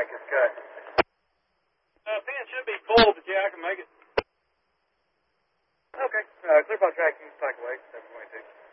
is cut. Pin should be full, but yeah, I can make it. Okay. Clear by track, you can cycle away, 722.